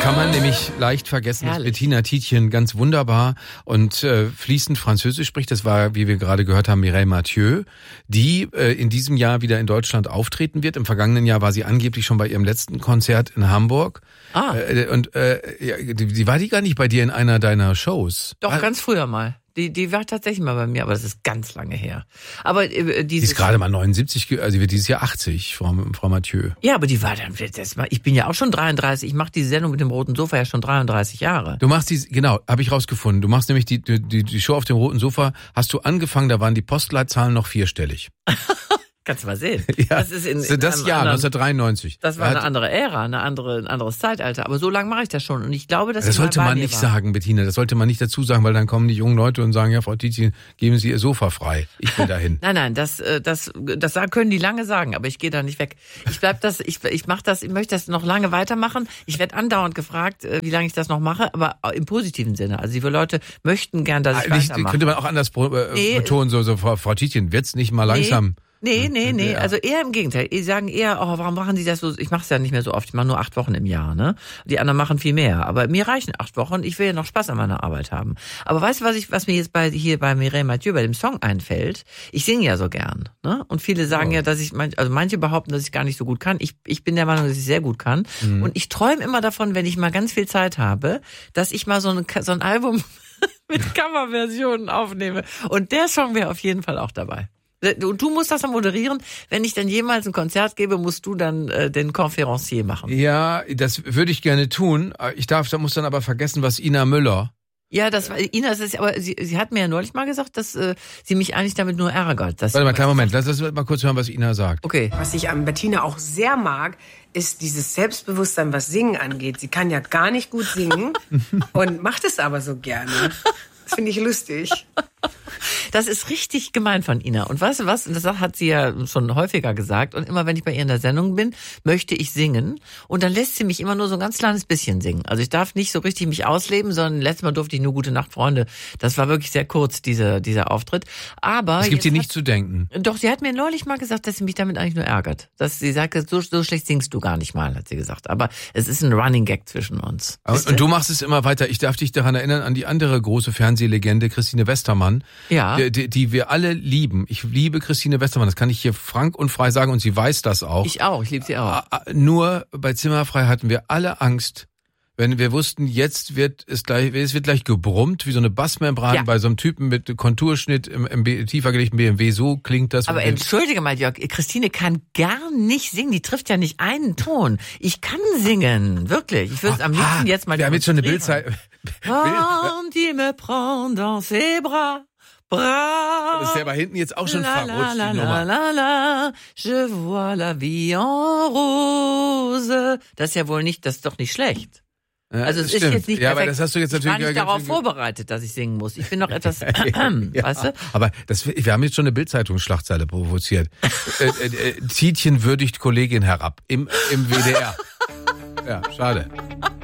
kann man nämlich leicht vergessen, dass Bettina Tietjen ganz wunderbar und fließend Französisch spricht. Das war, wie wir gerade gehört haben, Mireille Mathieu, die in diesem Jahr wieder in Deutschland auftreten wird. Im vergangenen Jahr war sie angeblich schon bei ihrem letzten Konzert in Hamburg. Die war die gar nicht bei dir in einer deiner Shows? Doch, ganz früher mal. Die war tatsächlich mal bei mir, aber das ist ganz lange her. Aber die ist gerade mal 79, also sie wird dieses Jahr 80, Frau Mathieu. Ja, aber die war dann, ich bin ja auch schon 33, ich mache die Sendung mit dem roten Sofa ja schon 33 Jahre. Du machst genau, habe ich rausgefunden. Du machst nämlich die Show auf dem roten Sofa, hast du angefangen, da waren die Postleitzahlen noch vierstellig. Kannst du mal sehen. Ja, das ist das Jahr 1993. Das war eine andere Ära, ein anderes Zeitalter. Aber so lange mache ich das schon. Und ich glaube, dass das sollte man nicht sagen, Bettina. Das sollte man nicht dazu sagen, weil dann kommen die jungen Leute und sagen, ja, Frau Tietjen, geben Sie Ihr Sofa frei. Ich will dahin. Nein, das können die lange sagen, aber ich gehe da nicht weg. Ich möchte das noch lange weitermachen. Ich werde andauernd gefragt, wie lange ich das noch mache, aber im positiven Sinne. Also die Leute möchten gern, dass ich weitermache. Könnte man auch anders betonen, so Frau Tietjen, wird's nicht mal langsam? Nee. Also eher im Gegenteil. Die sagen eher, warum machen die das so? Ich mache es ja nicht mehr so oft. Ich mache nur 8 Wochen im Jahr, ne? Die anderen machen viel mehr. Aber mir reichen 8 Wochen. Ich will ja noch Spaß an meiner Arbeit haben. Aber weißt du, was mir jetzt bei Mireille Mathieu bei dem Song einfällt? Ich singe ja so gern, ne? Und viele sagen ja, dass manche behaupten, dass ich gar nicht so gut kann. Ich bin der Meinung, dass ich sehr gut kann. Mhm. Und ich träume immer davon, wenn ich mal ganz viel Zeit habe, dass ich mal so ein Album mit Coverversionen aufnehme. Und der Song wäre auf jeden Fall auch dabei. Und du musst das dann moderieren. Wenn ich dann jemals ein Konzert gebe, musst du dann den Conférencier machen. Ja, das würde ich gerne tun. Muss dann aber vergessen, was Ina Müller. Ja, aber sie hat mir ja neulich mal gesagt, dass sie mich eigentlich damit nur ärgert. Warte mal, kleinen Moment. Lass uns mal kurz hören, was Ina sagt. Okay. Was ich an Bettina auch sehr mag, ist dieses Selbstbewusstsein, was Singen angeht. Sie kann ja gar nicht gut singen und macht es aber so gerne. Das finde ich lustig. Das ist richtig gemein von Ina. Und weißt du was? Und das hat sie ja schon häufiger gesagt. Und immer wenn ich bei ihr in der Sendung bin, möchte ich singen. Und dann lässt sie mich immer nur so ein ganz kleines bisschen singen. Also ich darf nicht so richtig mich ausleben, sondern letztes Mal durfte ich nur Gute Nacht, Freunde. Das war wirklich sehr kurz, dieser Auftritt. Aber es gibt dir nicht zu denken. Doch, sie hat mir neulich mal gesagt, dass sie mich damit eigentlich nur ärgert. Dass sie sagt, so schlecht singst du gar nicht mal, hat sie gesagt. Aber es ist ein Running Gag zwischen uns. Und du machst es immer weiter. Ich darf dich daran erinnern, an die andere große Fernsehlegende, Christine Westermann. Ja. Die wir alle lieben. Ich liebe Christine Westermann, das kann ich hier frank und frei sagen und sie weiß das auch. Ich auch, ich liebe sie auch. Nur bei Zimmerfrei hatten wir alle Angst, wenn wir wussten, jetzt wird es wird gleich gebrummt, wie so eine Bassmembran bei so einem Typen mit Konturschnitt im tiefer gelegten BMW. So klingt das. Aber entschuldige mal, Jörg, Christine kann gar nicht singen. Die trifft ja nicht einen Ton. Ich kann singen, wirklich. Ich würde es am liebsten jetzt mal... Wir haben jetzt schon eine Bildzeit... Quand il me prend dans ses bras... Das ist ja bei hinten jetzt auch schon verrutscht, die Nummer. Je vois la vie en rose. Das ist ja wohl nicht, das ist doch nicht schlecht. Also es ist jetzt nicht perfekt. Aber das hast du jetzt natürlich... Ich war nicht darauf vorbereitet, dass ich singen muss. Ich bin noch etwas... weißt du? Aber wir haben jetzt schon eine Bild-Zeitung-Schlagzeile provoziert. Tietjen würdigt Kollegin herab im WDR. Ja, schade.